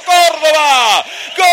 Córdoba. ¡Gol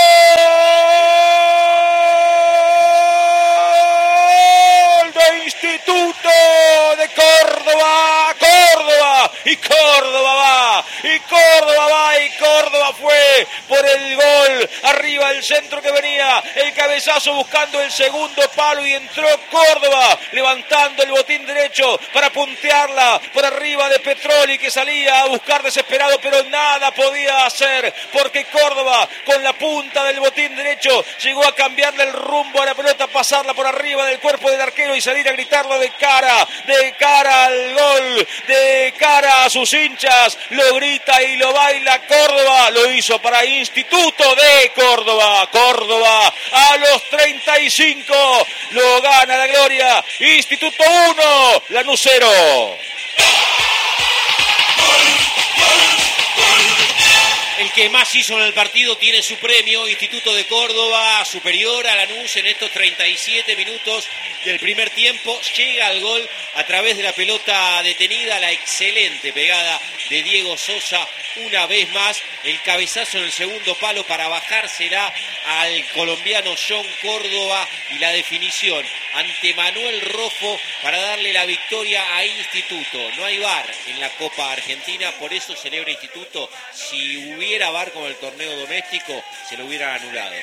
de Instituto de Córdoba! ¡Córdoba! Y Córdoba va, y Córdoba va, y Córdoba fue por el gol. Arriba el centro que venía, el cabezazo buscando el segundo palo y entró Córdoba, levantando el botín derecho para puntearla por arriba de Petroli, que salía a buscar desesperado, pero nada podía hacer, porque Córdoba con la punta del botín derecho llegó a cambiarle el rumbo a la pelota, pasarla por arriba del cuerpo del arquero y salir a gritarlo de cara al gol, de cara a sus hinchas. Lo grita y lo baila Córdoba, lo hizo para Instituto de Córdoba. Córdoba a los 35 lo gana la gloria. Instituto 1, Lanús 0. El que más hizo en el partido tiene su premio. Instituto de Córdoba, superior a Lanús en estos 37 minutos del primer tiempo. Llega al gol a través de la pelota detenida, la excelente pegada de Diego Sosa. Una vez más, el cabezazo en el segundo palo para bajársela al colombiano John Córdoba y la definición ante Manuel Rojo para darle la victoria a Instituto. No hay VAR en la Copa Argentina, por eso celebra Instituto. Si hubiera VAR con el torneo doméstico, se lo hubieran anulado.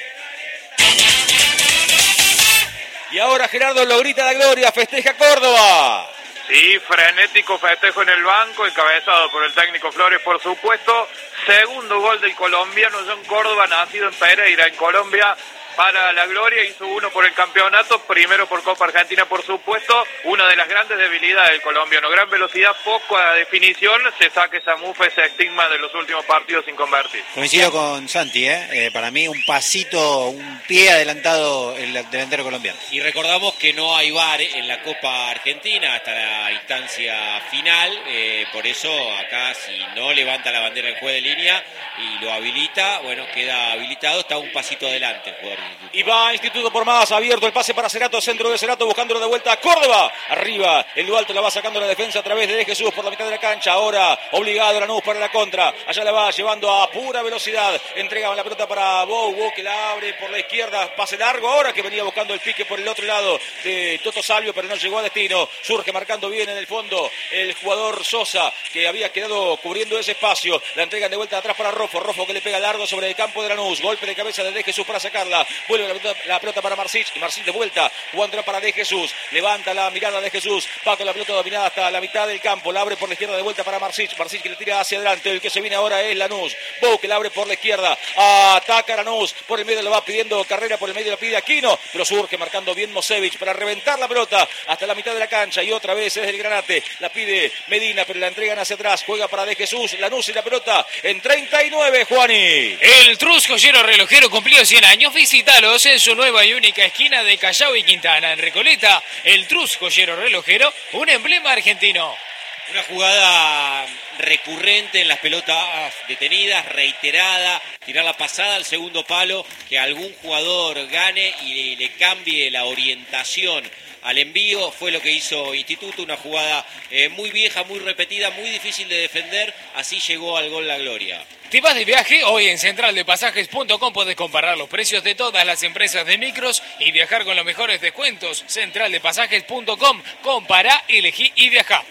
Y ahora Gerardo lo grita la gloria, festeja Córdoba. Sí, frenético festejo en el banco, encabezado por el técnico Flores, por supuesto. Segundo gol del colombiano John Córdoba, nacido en Pereira, en Colombia, para la gloria. Hizo uno por el campeonato, primero por Copa Argentina, por supuesto. Una de las grandes debilidades del colombiano, gran velocidad, poca definición. Se saca esa mufa, ese estigma de los últimos partidos sin convertir. Coincido con Santi, para mí un pasito, un pie adelantado el delantero colombiano. Y recordamos que no hay VAR en la Copa Argentina hasta la instancia final, por eso acá si no levanta la bandera el juez de línea y lo habilita, bueno, queda habilitado, está un pasito adelante el jugador. Y va Instituto por más, abierto el pase para Cerato, centro de Cerato, buscándolo de vuelta a Córdoba. Arriba, el Dualto la va sacando la defensa a través de Jesús por la mitad de la cancha. Ahora, obligado Lanús para la contra. Allá la va llevando a pura velocidad. Entrega la pelota para Bou, que la abre por la izquierda. Pase largo ahora, que venía buscando el pique por el otro lado de Toto Salvio, pero no llegó a destino. Surge marcando bien en el fondo el jugador Sosa, que había quedado cubriendo ese espacio. La entregan de vuelta atrás para Rojo. Rojo que le pega largo sobre el campo de Lanús. Golpe de cabeza de Jesús para sacarla. Vuelve la pelota para Marsic, y Marsic de vuelta, jugando para De Jesús, levanta la mirada de Jesús, va con la pelota dominada hasta la mitad del campo, la abre por la izquierda de vuelta para Marsic que le tira hacia adelante, el que se viene ahora es Lanús, Bou que la abre por la izquierda, ataca Lanús, por el medio lo va pidiendo Carrera, por el medio lo pide Aquino, pero surge marcando bien Mosevich para reventar la pelota hasta la mitad de la cancha, y otra vez es el Granate, la pide Medina, pero la entregan hacia atrás, juega para De Jesús, Lanús y la pelota en 39, Juani. El Trus Joyero Relojero cumplió 100 años, visítalos en su nueva y única esquina de Callao y Quintana, en Recoleta. El Trus Joyero Relojero, un emblema argentino. Una jugada recurrente en las pelotas detenidas, reiterada, tirar la pasada al segundo palo, que algún jugador gane y le cambie la orientación al envío, fue lo que hizo Instituto, una jugada muy vieja, muy repetida, muy difícil de defender, así llegó al gol la gloria. ¿Te vas de viaje? Hoy en centraldepasajes.com podés comparar los precios de todas las empresas de micros y viajar con los mejores descuentos. Centraldepasajes.com, compará, elegí y viajá.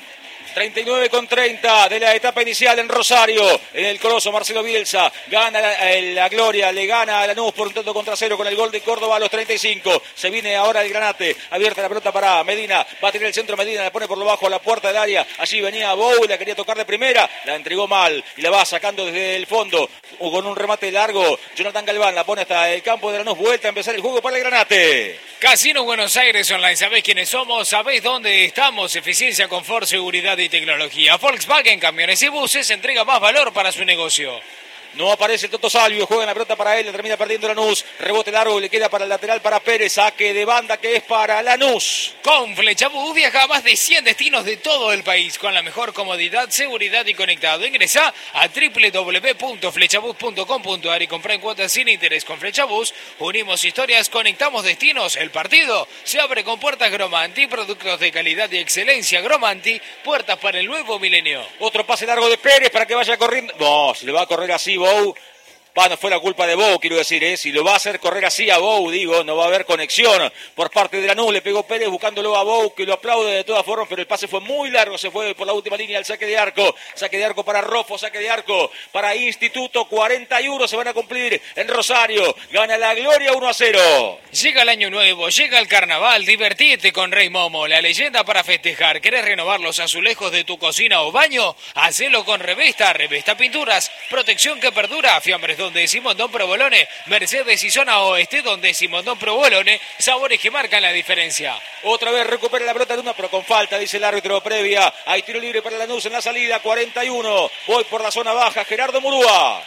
39,30 de la etapa inicial en Rosario, en el Coloso. Marcelo Bielsa gana la gloria, le gana a Lanús por un tanto contra cero con el gol de Córdoba a los 35. Se viene ahora el Granate, abierta la pelota para Medina, va a tener el centro Medina, la pone por lo bajo a la puerta del área, allí venía Bou, la quería tocar de primera, la entregó mal y la va sacando desde el fondo con un remate largo. Jonathan Galván la pone hasta el campo de Lanús, vuelta a empezar el juego para el Granate. Casino Buenos Aires Online, ¿sabés quiénes somos? ¿Sabés dónde estamos? Eficiencia, confort, seguridad y tecnología. Volkswagen Camiones y Buses entrega más valor para su negocio. No aparece el Toto Salvio, juega en la pelota para él, le termina perdiendo Lanús, rebote largo, le queda para el lateral para Pérez, saque de banda que es para Lanús. Con Flechabús viaja a más de 100 destinos de todo el país con la mejor comodidad, seguridad y conectado. Ingresá a www.flechabús.com.ar y comprá en cuotas sin interés. Con Flechabús unimos historias, conectamos destinos. El partido se abre con puertas Gromanti, productos de calidad y excelencia. Gromanti, puertas para el nuevo milenio. Otro pase largo de Pérez para que vaya corriendo. No, se le va a correr así Bou. no fue la culpa de Bou, quiero decir, si lo va a hacer correr así a Bou, digo, no va a haber conexión por parte de Lanús, le pegó Pérez buscándolo a Bou, que lo aplaude de todas formas, pero el pase fue muy largo, se fue por la última línea al saque de arco para Rofo, saque de arco para Instituto, 41 se van a cumplir en Rosario, gana la Gloria 1-0. Llega el año nuevo, llega el carnaval, divertite con Rey Momo, la leyenda para festejar. ¿Querés renovar los azulejos de tu cocina o baño? Hacelo con Revesta Pinturas, protección que perdura, fiambres donde Simondón Provolone, Mercedes y zona oeste donde Simondón Provolone, sabores que marcan la diferencia. Otra vez recupera la pelota Luna, pero con falta, dice el árbitro previa. Hay tiro libre para Lanús en la salida, 41. Voy por la zona baja, Gerardo Murúa.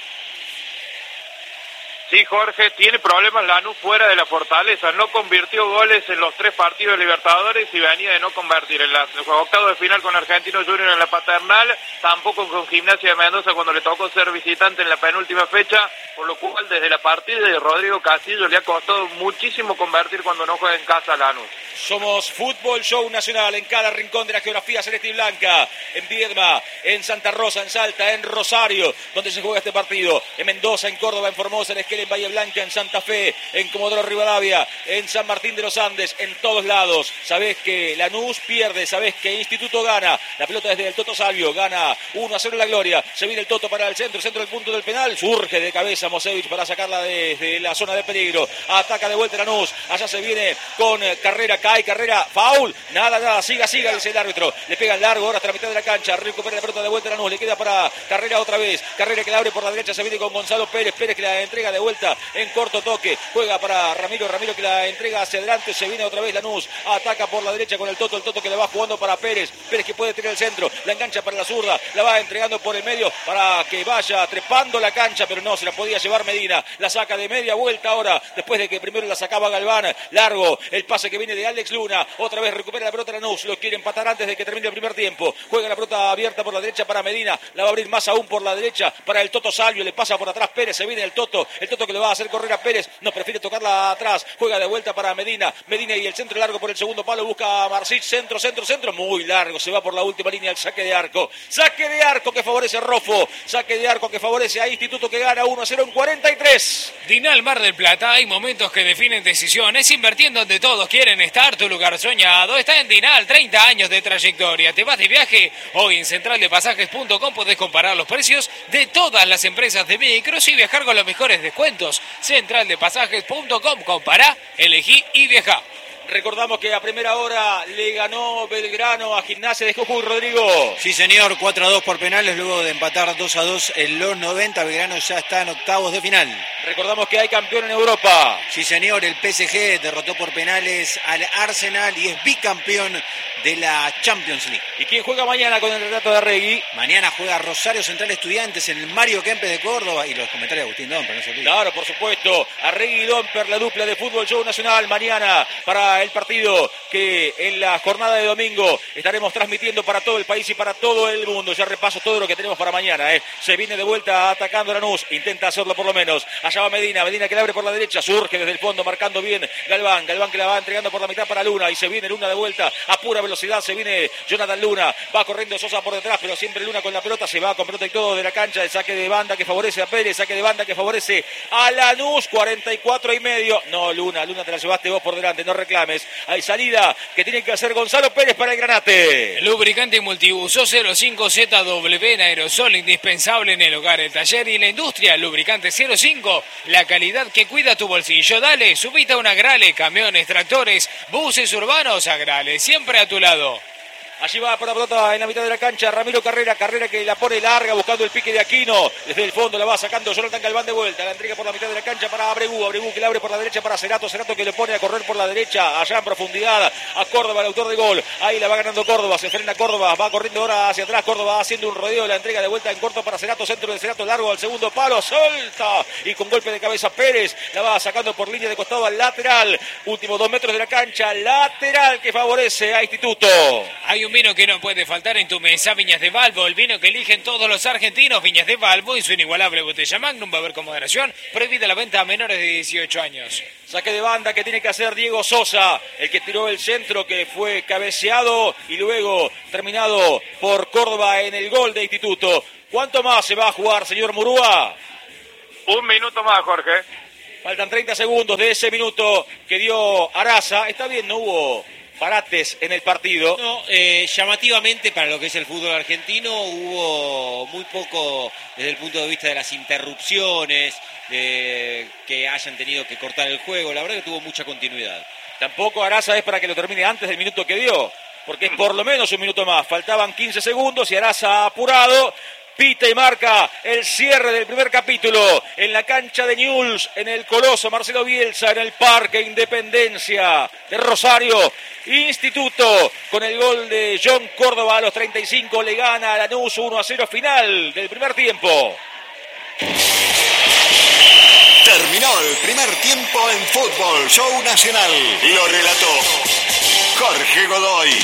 Sí, Jorge, tiene problemas Lanús fuera de la Fortaleza. No convirtió goles en los 3 partidos de Libertadores y venía de no convertir en los octavos de final con Argentino Junior en la Paternal, tampoco con Gimnasia de Mendoza cuando le tocó ser visitante en la penúltima fecha, por lo cual desde la partida de Rodrigo Castillo le ha costado muchísimo convertir cuando no juega en casa Lanús. Somos Fútbol Show Nacional en cada rincón de la geografía celeste y blanca, en Viedma, en Santa Rosa, en Salta, en Rosario, donde se juega este partido, en Mendoza, en Córdoba, en Formosa, en Esquel, en Bahía Blanca, en Santa Fe, en Comodoro Rivadavia, en San Martín de los Andes, en todos lados. Sabés que Lanús pierde, sabés que Instituto gana, la pelota desde el Toto Salvio, gana 1-0 la Gloria, se viene el Toto para el centro del punto del penal, surge de cabeza Mosevich para sacarla desde la zona de peligro, ataca de vuelta Lanús, allá se viene con Carrera, cae Carrera, foul, nada, siga, dice el árbitro, le pega largo, ahora hasta la mitad de la cancha, recupera la pelota de vuelta Lanús, le queda para Carrera otra vez, Carrera que la abre por la derecha, se viene con Gonzalo Pérez que la entrega de vuelta en corto toque, juega para Ramiro que la entrega hacia adelante, se viene otra vez Lanús, ataca por la derecha con el Toto que la va jugando para Pérez que puede tener el centro, la engancha para la zurda, la va entregando por el medio para que vaya trepando la cancha, pero no, se la podía llevar Medina, la saca de media vuelta ahora, después de que primero la sacaba Galván, largo, el pase que viene de Alex Luna, otra vez recupera la pelota Lanús, lo quiere empatar antes de que termine el primer tiempo, juega la pelota abierta por la derecha para Medina, la va a abrir más aún por la derecha para el Toto Salvio, le pasa por atrás Pérez, se viene el Toto que le va a hacer correr a Pérez, no, prefiere tocarla atrás, juega de vuelta para Medina y el centro largo por el segundo palo, busca a Marcich, centro, muy largo, se va por la última línea el saque de arco que favorece a Rofo, saque de arco que favorece a Instituto que gana 1-0 en 43. Dinal Mar del Plata, hay momentos que definen decisiones, invirtiendo donde todos quieren estar, tu lugar soñado está en Dinal, 30 años de trayectoria, te vas de viaje, hoy en centraldepasajes.com podés comparar los precios de todas las empresas de micros y viajar con los mejores descuentos, centraldepasajes.com, compará, elegí y viajá. Recordamos que a primera hora le ganó Belgrano a Gimnasia de Jujuy, Rodrigo. Sí, señor, 4-2 por penales, luego de empatar 2-2 en los 90, Belgrano ya está en octavos de final. Recordamos que hay campeón en Europa. Sí, señor, el PSG derrotó por penales al Arsenal y es bicampeón de la Champions League. ¿Y quién juega mañana con el relato de Arregui? Mañana juega Rosario Central Estudiantes en el Mario Kempes de Córdoba y los comentarios de Agustín Domper, no se olvide. Claro, por supuesto, Arregui y Domper, la dupla de Fútbol Show Nacional, mañana para el partido que en la jornada de domingo estaremos transmitiendo para todo el país y para todo el mundo. Ya repaso todo lo que tenemos para mañana. Se viene de vuelta atacando Lanús, intenta hacerlo por lo menos. Allá va Medina que le abre por la derecha, surge desde el fondo, marcando bien Galván que la va entregando por la mitad para Luna y se viene Luna de vuelta a pura velocidad, se viene Jonathan Luna, va corriendo Sosa por detrás, pero siempre Luna con la pelota, se va con pelota y todo de la cancha, el saque de banda que favorece a Pérez, saque de banda que favorece a Lanús, 44,5. No, Luna te la llevaste vos por delante, no reclames. Hay salida que tiene que hacer Gonzalo Pérez para el Granate. Lubricante multiuso 05ZW en aerosol, indispensable en el hogar, el taller y la industria. Lubricante 05, la calidad que cuida tu bolsillo. Dale, subite a una Agrale, camiones, tractores, buses urbanos, Agrale, siempre a tu lado. Allí va por la pelota en la mitad de la cancha Ramiro Carrera que la pone larga buscando el pique de Aquino. Desde el fondo la va sacando Jonathan Galván de vuelta. La entrega por la mitad de la cancha para Abregu que la abre por la derecha para Cerato que le pone a correr por la derecha allá en profundidad a Córdoba, el autor de gol. Ahí la va ganando Córdoba, se frena Córdoba, va corriendo ahora hacia atrás. Córdoba haciendo un rodeo, la entrega de vuelta en corto para Cerato, centro de Cerato largo al segundo palo, suelta y con golpe de cabeza Pérez la va sacando por línea de costado al lateral. Últimos 2 metros de la cancha, lateral que favorece a Instituto. Hay un vino que no puede faltar en tu mesa, Viñas de Valvo, el vino que eligen todos los argentinos. Viñas de Valvo y su inigualable botella Magnum, va a haber con moderación, prohibida la venta a menores de 18 años. Saque de banda que tiene que hacer Diego Sosa, el que tiró el centro que fue cabeceado y luego terminado por Córdoba en el gol de Instituto. ¿Cuánto más se va a jugar, señor Murúa? Un minuto más, Jorge. Faltan 30 segundos de ese minuto que dio Araza. Está bien, no hubo parates en el partido. No, llamativamente para lo que es el fútbol argentino hubo muy poco desde el punto de vista de las interrupciones, que hayan tenido que cortar el juego. La verdad que tuvo mucha continuidad. Tampoco Araza es para que lo termine antes del minuto que dio, porque es por lo menos un minuto más. Faltaban 15 segundos y Araza apurado. Pita y marca el cierre del primer capítulo en la cancha de Newell's, en el Coloso Marcelo Bielsa, en el Parque Independencia de Rosario. Instituto, con el gol de John Córdoba a los 35, le gana a Lanús 1-0, final del primer tiempo. Terminó el primer tiempo en Fútbol Show Nacional. Lo relató Jorge Godoy.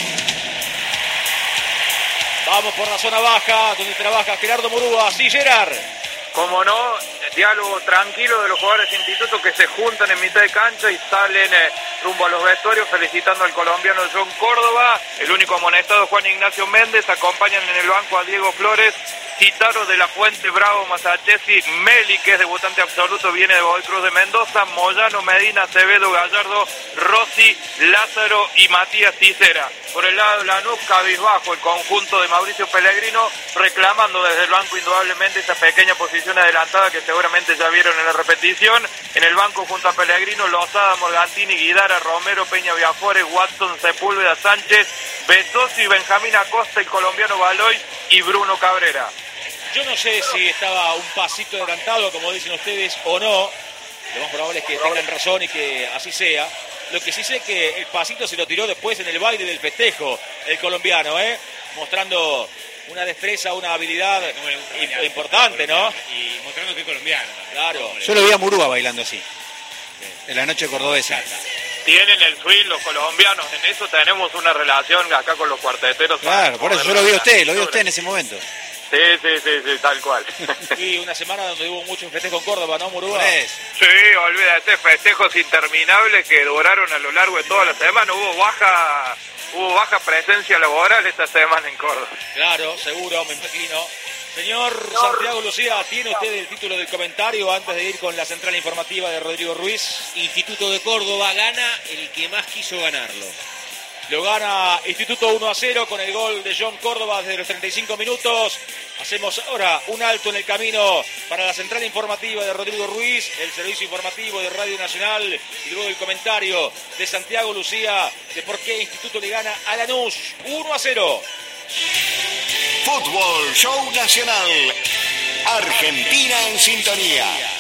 Vamos por la zona baja, donde trabaja Gerardo Murúa. Sí, Gerard. Como no, diálogo tranquilo de los jugadores de Instituto que se juntan en mitad de cancha y salen rumbo a los vestuarios felicitando al colombiano John Córdoba. El único amonestado, Juan Ignacio Méndez. Acompañan en el banco a Diego Flores, Citaro de la Fuente, Bravo, Masachesi, Meli, que es debutante absoluto, viene de Godoy Cruz de Mendoza, Moyano, Medina, Acevedo, Gallardo, Rossi, Lázaro y Matías Cicera. Por el lado de Lanús, cabizbajo el conjunto de Mauricio Pellegrino, reclamando desde el banco indudablemente esa pequeña posición adelantada que seguramente ya vieron en la repetición. En el banco junto a Pellegrino, Lozada, Morgantini, Guidara, Romero, Peña Viafores, Watson, Sepúlveda, Sánchez, Bezosi, Benjamín Acosta, el colombiano Baloy y Bruno Cabrera. Yo no sé si estaba un pasito adelantado, como dicen ustedes, o no. Lo más probable es que tengan razón y que así sea. Lo que sí sé es que el pasito se lo tiró después en el baile del festejo, el colombiano, mostrando una destreza, una habilidad importante, ¿no? Y mostrando que es colombiano. Claro. Yo lo vi a Murúa bailando así, en la noche cordobesa. Tienen el swing los colombianos, en eso tenemos una relación acá con los cuarteteros. Claro, por eso yo lo vi a usted, en ese momento. Sí, tal cual. Y una semana donde hubo mucho festejo en Córdoba, ¿no, Murúa? Sí, olvídate, festejos interminables que duraron a lo largo de toda la semana. Hubo baja presencia laboral esta semana en Córdoba. Claro, seguro, me imagino. Señor Santiago Lucía, ¿tiene usted el título del comentario antes de ir con la central informativa de Rodrigo Ruiz? Instituto de Córdoba gana el que más quiso ganarlo. Lo gana Instituto 1-0 con el gol de John Córdoba desde los 35 minutos. Hacemos ahora un alto en el camino para la central informativa de Rodrigo Ruiz, el servicio informativo de Radio Nacional y luego el comentario de Santiago Lucía de por qué Instituto le gana a Lanús 1-0. Fútbol Show Nacional. Argentina en sintonía.